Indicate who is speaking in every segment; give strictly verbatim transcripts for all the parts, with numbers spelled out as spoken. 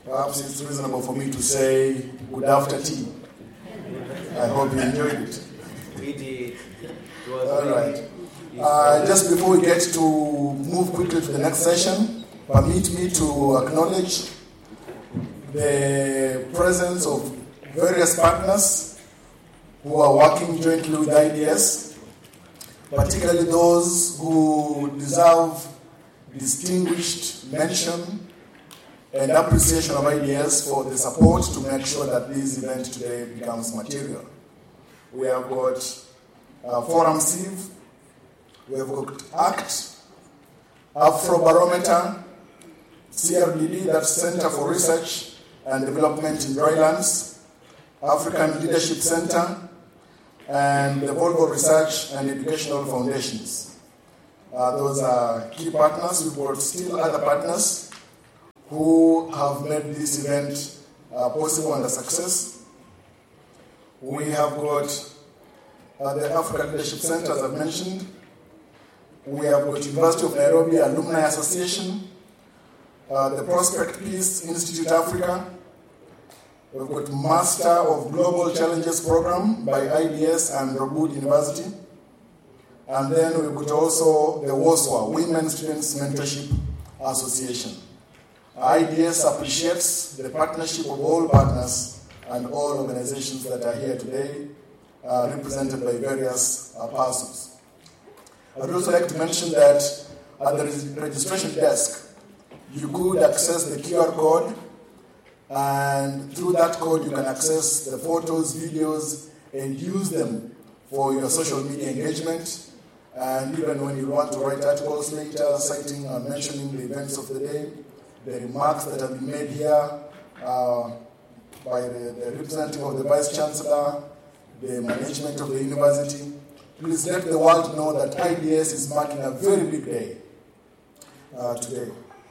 Speaker 1: Perhaps it's reasonable for me to say good after tea. I hope you enjoyed it.
Speaker 2: We did. It was
Speaker 1: All
Speaker 2: really
Speaker 1: right. Uh, just before we get to move quickly to the next session, permit me to acknowledge the presence of various partners who are working jointly with I D S, particularly those who deserve distinguished mention and appreciation of I D S for the support to make sure that this event today becomes material. We have got uh, Forum Civ, we have got ACT, Afrobarometer, C R D D, that's Center for Research and Development in Drylands, African Leadership Center, and the Volvo Research and Educational Foundations. Uh, those are key partners. We've got still other partners who have made this event uh, possible and a success. We have got uh, the African Leadership Center, as I've mentioned. We have got University of Nairobi Alumni Association, uh, the Prospect Peace Institute Africa. We've got Master of Global Challenges Program by I D S and Robud University. And then we've got also the WOSWA, Women Students Mentorship Association. I D S appreciates the partnership of all partners and all organizations that are here today, uh, represented by various uh, persons. I would also like to mention that at the registration desk, you could access the Q R code, and through that code you can access the photos, videos, and use them for your social media engagement. And even when you want to write articles later, citing or mentioning the events of the day, the remarks that have been made here uh, by the, the representative of the Vice Chancellor, the management of the university, please let the world know that I D S is marking a very big day uh, today.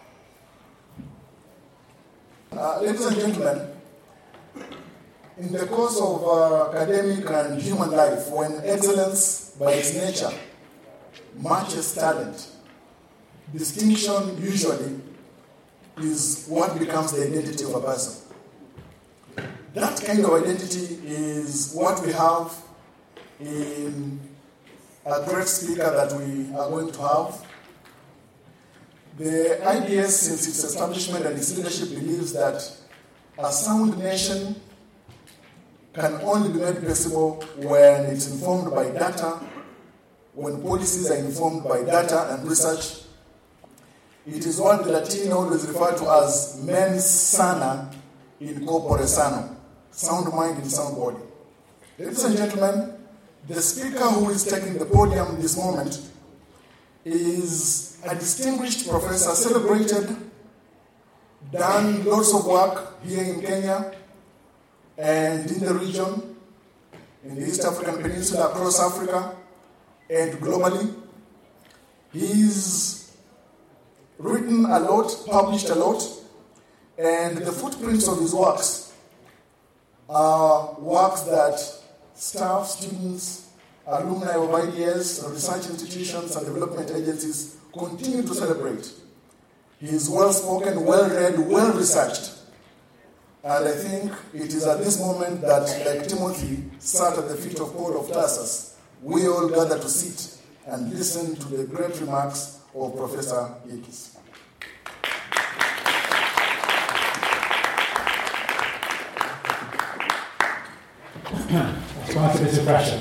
Speaker 1: Uh, ladies and gentlemen, in the course of uh, academic and human life, when excellence by its nature matches talent, distinction usually is what becomes the identity of a person. That kind of identity is what we have in a great speaker that we are going to have. The I D S, since its establishment and its leadership, believes that a sound nation can only be made possible when it's informed by data, when policies are informed by data and research. It is what the Latin always refer to as mens sana in corpore sano, sound mind in sound body. Ladies and gentlemen, the speaker who is taking the podium this moment is a distinguished professor, celebrated, done lots of work here in Kenya and in the region, in the East African Peninsula, across Africa, and globally. He's written a lot, published a lot, and the footprints of his works are works that staff, students, alumni of I D S, research institutions, and development agencies continue to celebrate. He is well-spoken, well-read, well-researched. And I think it is at this moment that, like Timothy sat at the feet of Paul of Tarsus, we all gather to sit and listen to the great remarks of Professor Yekis.
Speaker 3: That's quite a bit of pressure.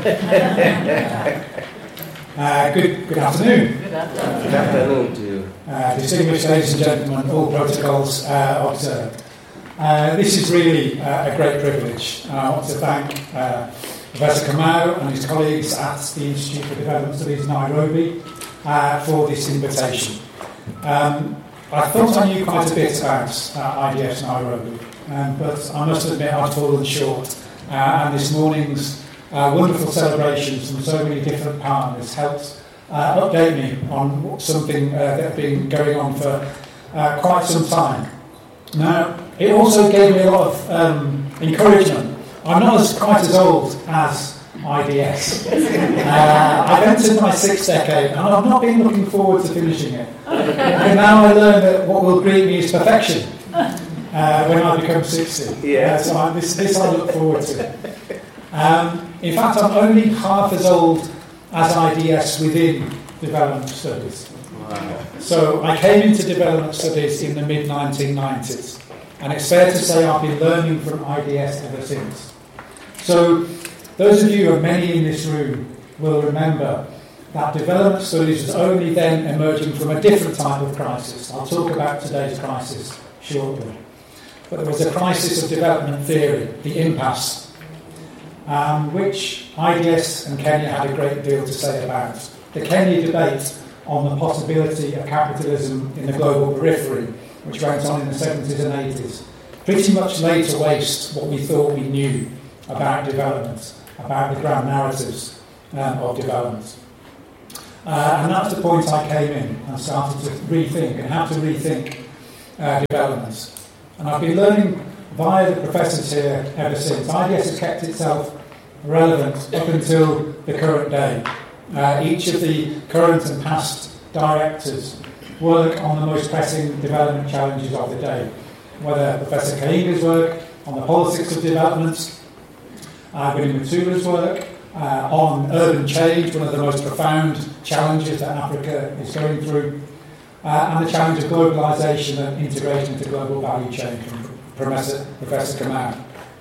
Speaker 3: uh, good, good afternoon.
Speaker 2: Good afternoon. Good afternoon to you.
Speaker 3: Uh, distinguished ladies and gentlemen, all protocols uh, observed. Uh, this is really uh, a great privilege. And I want to thank uh, Professor Kamau and his colleagues at the Institute for Development Studies Nairobi uh, for this invitation. Um, I thought I knew quite a bit about uh, I D S Nairobi, um, but I must admit I'd fallen short. Uh, and this morning's uh, wonderful celebrations from so many different partners helped uh, update me on something uh, that had been going on for uh, quite some time. Now, it also gave me a lot of um, encouragement. I'm not as, quite as old as I D S. Uh, I've entered my sixth decade and I've not been looking forward to finishing it. And now I learn that what will greet me is perfection. uh, when I become sixty.
Speaker 2: Yeah.
Speaker 3: Uh, so I, this, this I look forward to. Um, in fact, I'm only half as old as I D S within development studies.
Speaker 2: Wow.
Speaker 3: So I came into development studies in the mid nineteen nineties, and it's fair to say I've been learning from I D S ever since. So those of you, and many in this room, will remember that development studies was only then emerging from a different type of crisis. I'll talk about today's crisis shortly. But there was a crisis of development theory, the impasse, um, which I D S and Kenya had a great deal to say about. The Kenya debate on the possibility of capitalism in the global periphery, which went on in the seventies and eighties, pretty much laid to waste what we thought we knew about development, about the grand narratives um, of development. Uh, and that's the point I came in and started to rethink and how to rethink uh, development. And I've been learning via the professors here ever since. I D S has kept itself relevant up until the current day. Uh, each of the current and past directors work on the most pressing development challenges of the day. Whether Professor Kainga's work on the politics of development, uh, William Matula's work uh, on urban change, one of the most profound challenges that Africa is going through, uh, and the challenge of globalisation and integration into global value chain from Professor, Professor Kamau.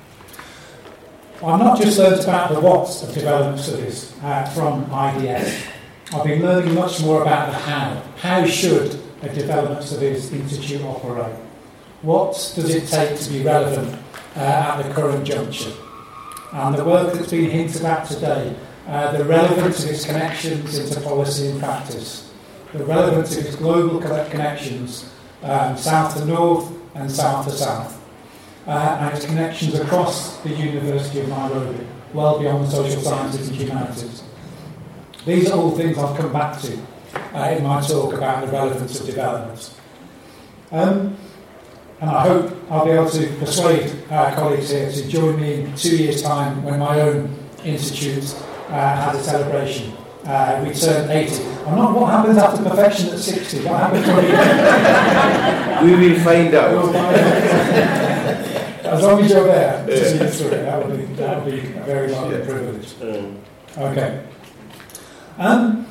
Speaker 3: I've not just learned about the what of development studies uh, from I D S. I've been learning much more about the how. How should a development studies institute operate? What does it take to be relevant uh, at the current juncture? And the work that's been hinted at today, uh, the relevance of its connections into policy and practice, the relevance of its global connections, um, south to north and south to south, uh, and its connections across the University of Nairobi, well beyond the social sciences and humanities. These are all things I'll come back to uh, in my talk about the relevance of development. Um, and I hope I'll be able to persuade our colleagues here to join me in two years' time when my own institute uh, has a celebration. Uh, we turn eighty. I'm not, what happens after perfection at sixty? What happens when you...
Speaker 2: We will find out.
Speaker 3: We'll find out. As long as you're there to see us through it, that would be, that would be a very lovely privilege. Okay. Um,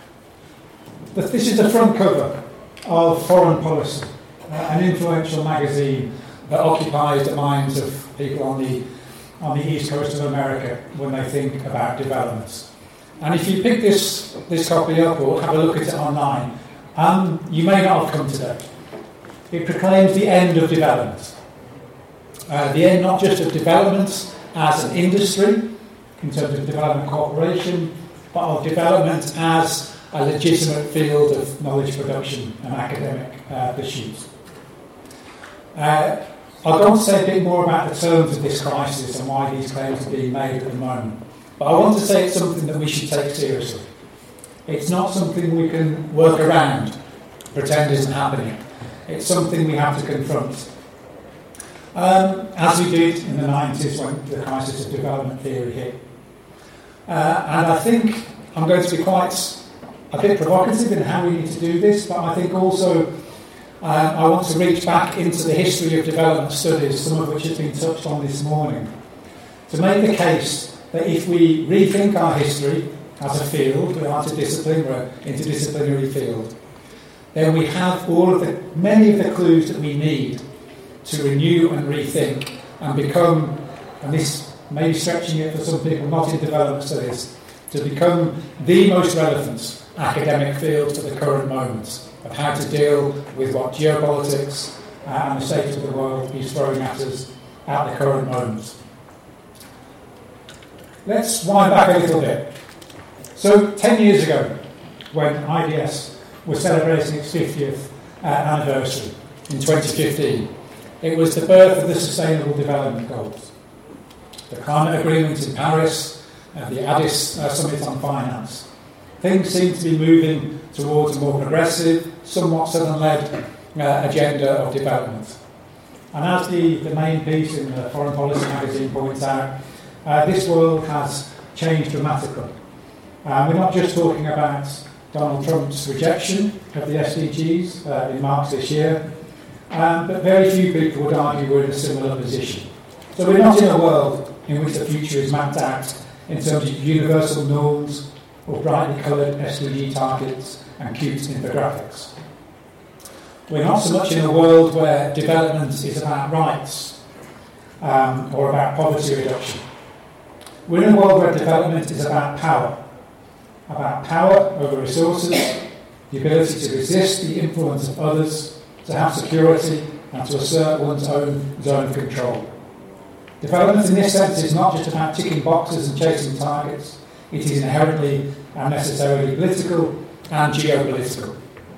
Speaker 3: but this is the front cover of Foreign Policy, uh, an influential magazine that occupies the minds of people on the on the east coast of America when they think about developments. And if you pick this this copy up or have a look at it online, um, you may not have come today. It proclaims the end of development. Uh, the end not just of development as an industry, in terms of development cooperation, but of development as a legitimate field of knowledge production and academic uh, pursuits. Uh, I'll go on to say a bit more about the terms of this crisis and why these claims are being made at the moment. But I want to say it's something that we should take seriously. It's not something we can work around, pretend isn't happening. It's something we have to confront. Um, as we did in the nineties when the crisis of development theory hit. Uh, and I think I'm going to be quite a bit provocative in how we need to do this, but I think also uh, I want to reach back into the history of development studies, some of which has been touched on this morning, to make the case that if we rethink our history as a field, we are a discipline, we're an interdisciplinary field, then we have all of the, many of the clues that we need to renew and rethink and become, and this may be stretching it for some people not in development studies, to become the most relevant academic field for the current moment of how to deal with what geopolitics uh, and the state of the world is throwing at us at the current moment. Let's wind back a little bit. So, ten years ago, when I D S was celebrating its fiftieth uh, anniversary in twenty fifteen, it was the birth of the Sustainable Development Goals. The climate agreement in Paris, and the Addis uh, Summit on Finance. Things seem to be moving towards a more progressive, somewhat southern-led uh, agenda of development. And as the, the main piece in the Foreign Policy magazine points out, uh, this world has changed dramatically. Uh, we're not just talking about Donald Trump's rejection of the S D Gs uh, in March this year, um, but very few people would argue we're in a similar position. So we're not in a world in which the future is mapped out in terms of universal norms or brightly coloured S D G targets and cute infographics. We're not so much in a world where development is about rights um, or about poverty reduction. We're in a world where development is about power, about power over resources, the ability to resist the influence of others, to have security, and to assert one's own zone of control. Development in this sense is not just about ticking boxes and chasing targets. It is inherently and necessarily political and geopolitical.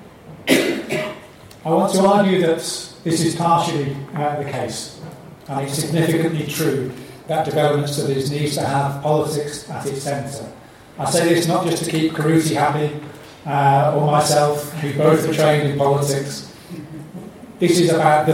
Speaker 3: I want to argue that this is partially uh, the case, and it's significantly true that development studies needs to have politics at its centre. I say this not just to keep Karuti happy, uh, or myself, who both are trained in politics. This is about the